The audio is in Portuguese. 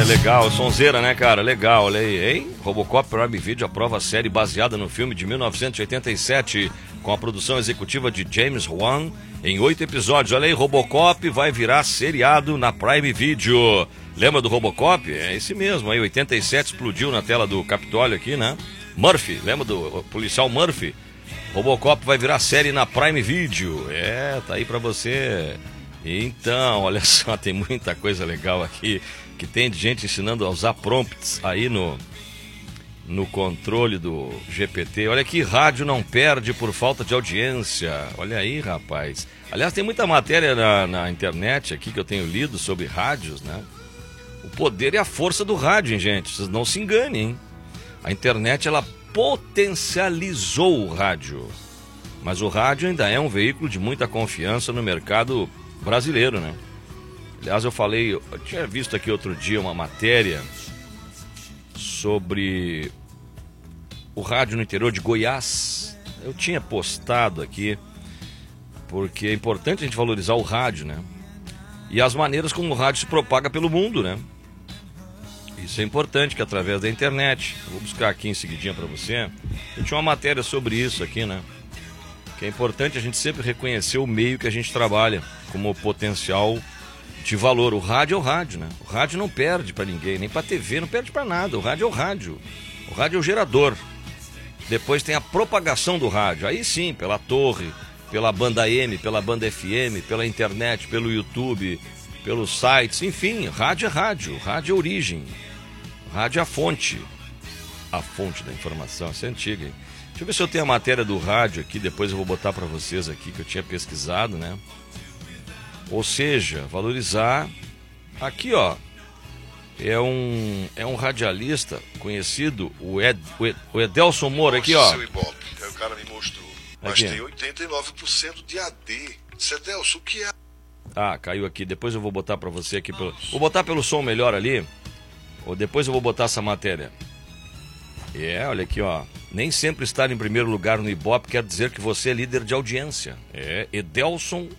legal, sonzeira, né, cara? Legal, olha aí, hein? Robocop Prime Video aprova a série baseada no filme de 1987, com a produção executiva de James Wan, em 8 episódios. Olha aí, Robocop vai virar seriado na Prime Video. Lembra do Robocop? É esse mesmo, aí 87 explodiu na tela do Capitólio aqui, né? Murphy, lembra do policial Murphy? Robocop vai virar série na Prime Video. É, tá aí pra você. Então, olha só, tem muita coisa legal aqui, que tem de gente ensinando a usar prompts aí no controle do GPT. Olha aqui, rádio não perde por falta de audiência. Olha aí, rapaz. Aliás, tem muita matéria na internet aqui que eu tenho lido sobre rádios, né? O poder e a força do rádio, hein, gente? Vocês não se enganem, hein? A internet, ela potencializou o rádio. Mas o rádio ainda é um veículo de muita confiança no mercado brasileiro, né? Aliás, eu tinha visto aqui outro dia uma matéria sobre o rádio no interior de Goiás. Eu tinha postado aqui, porque é importante a gente valorizar o rádio, né? E as maneiras como o rádio se propaga pelo mundo, né? Isso é importante, que através da internet, vou buscar aqui em seguidinha para você, eu tinha uma matéria sobre isso aqui, né? Que é importante a gente sempre reconhecer o meio que a gente trabalha como potencial de valor. O rádio é o rádio, né? O rádio não perde para ninguém, nem para TV, não perde para nada. O rádio é o rádio. O rádio é o gerador. Depois tem a propagação do rádio. Aí sim, pela torre, pela banda M, pela banda FM, pela internet, pelo YouTube, pelos sites, enfim, rádio é rádio. Rádio é origem. Rádio é a fonte da informação. Essa é antiga, hein? Deixa eu ver se eu tenho a matéria do rádio aqui, depois eu vou botar para vocês aqui, que eu tinha pesquisado, né? Ou seja, valorizar. Aqui, ó, é um radialista conhecido, o Edelson Moura, aqui, ó. Seu Ibope, aí o cara me mostrou. Mas aqui tem 89% de AD. Edelson, o que é? Ah, caiu aqui, depois eu vou botar para você aqui. Vou botar pelo som melhor ali, ou depois eu vou botar essa matéria. Olha aqui, ó. Nem sempre estar em primeiro lugar no Ibope quer dizer que você é líder de audiência. Edelson